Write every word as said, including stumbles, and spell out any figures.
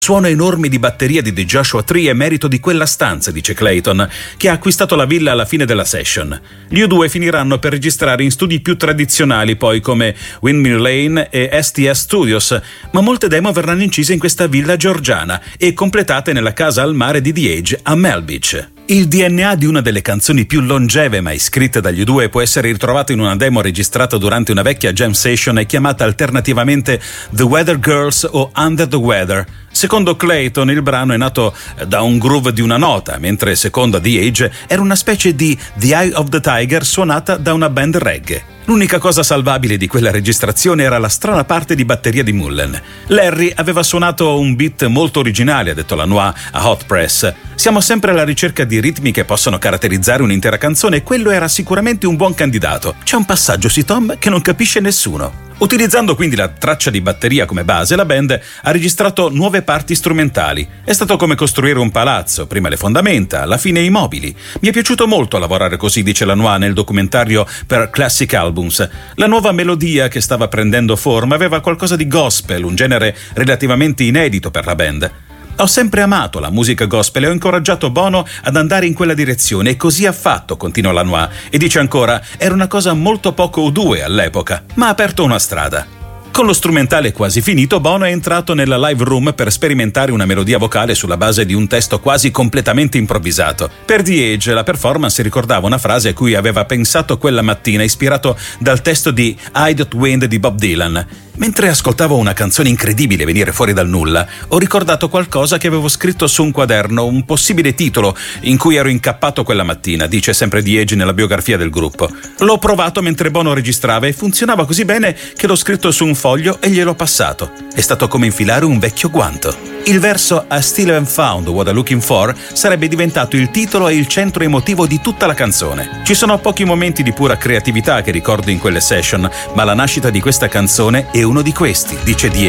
Suono enormi di batteria di The Joshua Tree è merito di quella stanza, dice Clayton, che ha acquistato la villa alla fine della session. Gli U due finiranno per registrare in studi più tradizionali, poi come Windmill Lane e S T S Studios, ma molte demo verranno incise in questa villa georgiana e completate nella casa al mare di The Age a Mel Beach. Il D N A di una delle canzoni più longeve mai scritte dagli U due può essere ritrovato in una demo registrata durante una vecchia jam session e chiamata alternativamente The Weather Girls o Under the Weather. Secondo Clayton, il brano è nato da un groove di una nota, mentre secondo The Age era una specie di The Eye of the Tiger suonata da una band reggae. L'unica cosa salvabile di quella registrazione era la strana parte di batteria di Mullen. Larry aveva suonato un beat molto originale, ha detto Lanois a Hot Press. Siamo sempre alla ricerca di ritmi che possono caratterizzare un'intera canzone e quello era sicuramente un buon candidato. C'è un passaggio su Tom che non capisce nessuno. Utilizzando quindi la traccia di batteria come base, la band ha registrato nuove parti strumentali. È stato come costruire un palazzo, prima le fondamenta, alla fine i mobili. Mi è piaciuto molto lavorare così, dice Lanois nel documentario per Classic Albums. La nuova melodia che stava prendendo forma aveva qualcosa di gospel, un genere relativamente inedito per la band. Ho sempre amato la musica gospel e ho incoraggiato Bono ad andare in quella direzione e così ha fatto, continua Lanois, e dice ancora, era una cosa molto poco U due all'epoca, ma ha aperto una strada. Con lo strumentale quasi finito, Bono è entrato nella live room per sperimentare una melodia vocale sulla base di un testo quasi completamente improvvisato. Per The Age, la performance ricordava una frase a cui aveva pensato quella mattina, ispirato dal testo di I Dot Wind di Bob Dylan. Mentre ascoltavo una canzone incredibile venire fuori dal nulla, ho ricordato qualcosa che avevo scritto su un quaderno, un possibile titolo in cui ero incappato quella mattina, dice sempre The Age nella biografia del gruppo. L'ho provato mentre Bono registrava e funzionava così bene che l'ho scritto su un foglio e gliel'ho passato. È stato come infilare un vecchio guanto. Il verso I Still Haven't Found What I'm Looking For sarebbe diventato il titolo e il centro emotivo di tutta la canzone. Ci sono pochi momenti di pura creatività che ricordo in quelle session, ma la nascita di questa canzone è uno di questi, dice The